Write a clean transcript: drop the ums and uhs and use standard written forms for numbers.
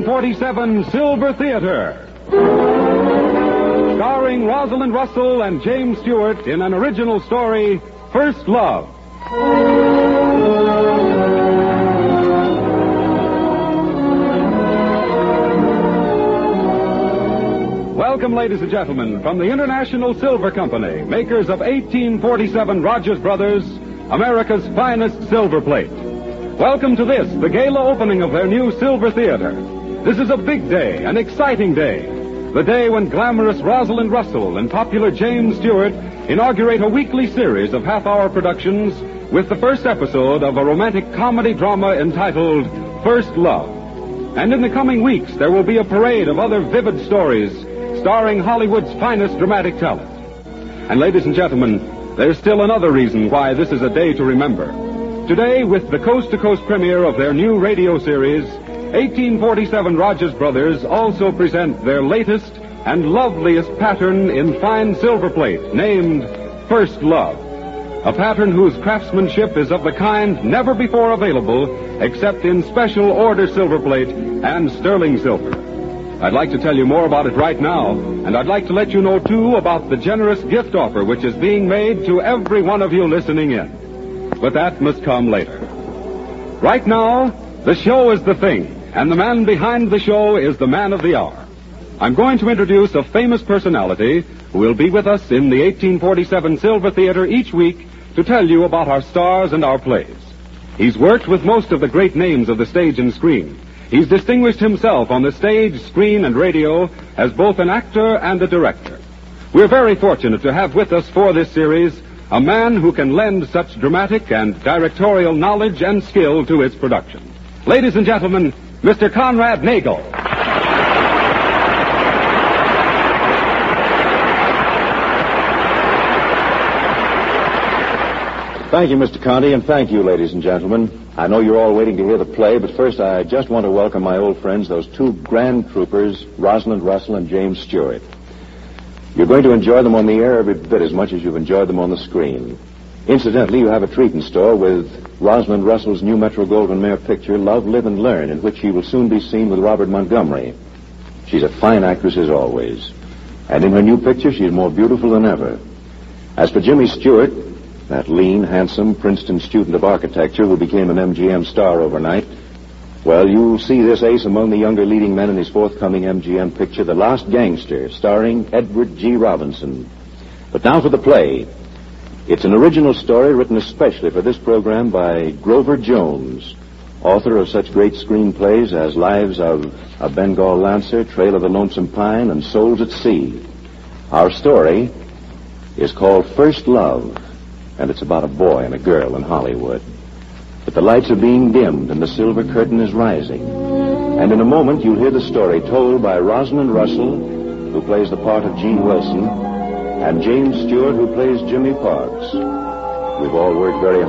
1847 Silver Theater. Starring Rosalind Russell and James Stewart in an original story, First Love. Welcome, ladies and gentlemen, from the International Silver Company, makers of 1847 Rogers Brothers, America's finest silver plate. Welcome to this, the gala opening of their new Silver Theater. This is a big day, an exciting day. The day when glamorous Rosalind Russell and popular James Stewart inaugurate a weekly series of half-hour productions with the first episode of a romantic comedy drama entitled First Love. And in the coming weeks, there will be a parade of other vivid stories starring Hollywood's finest dramatic talent. And ladies and gentlemen, there's still another reason why this is a day to remember. Today, with the coast-to-coast premiere of their new radio series, 1847 Rogers Brothers also present their latest and loveliest pattern in fine silver plate, named First Love. A pattern whose craftsmanship is of the kind never before available except in special order silver plate and sterling silver. I'd like to tell you more about it right now, and I'd like to let you know, too, about the generous gift offer which is being made to every one of you listening in. But that must come later. Right now, the show is the thing, and the man behind the show is the man of the hour. I'm going to introduce a famous personality who will be with us in the 1847 Silver Theater each week to tell you about our stars and our plays. He's worked with most of the great names of the stage and screen. He's distinguished himself on the stage, screen, and radio as both an actor and a director. We're very fortunate to have with us for this series a man who can lend such dramatic and directorial knowledge and skill to its production. Ladies and gentlemen, Mr. Conrad Nagel. Thank you, Mr. Conti, and thank you, ladies and gentlemen. I know you're all waiting to hear the play, but first I just want to welcome my old friends, those two grand troopers, Rosalind Russell and James Stewart. You're going to enjoy them on the air every bit as much as you've enjoyed them on the screen. Incidentally, you have a treat in store with Rosalind Russell's new Metro-Goldwyn-Mayer picture, Love, Live, and Learn, in which she will soon be seen with Robert Montgomery. She's a fine actress as always. And in her new picture, she's more beautiful than ever. As for Jimmy Stewart, that lean, handsome Princeton student of architecture who became an MGM star overnight, well, you'll see this ace among the younger leading men in his forthcoming MGM picture, The Last Gangster, starring Edward G. Robinson. But now for the play. It's an original story written especially for this program by Grover Jones, author of such great screenplays as Lives of a Bengal Lancer, Trail of the Lonesome Pine, and Souls at Sea. Our story is called First Love, and it's about a boy and a girl in Hollywood. But the lights are being dimmed and the silver curtain is rising. And in a moment you'll hear the story told by Rosalind Russell, who plays the part of Gene Wilson, and James Stewart, who plays Jimmy Parks. We've all worked very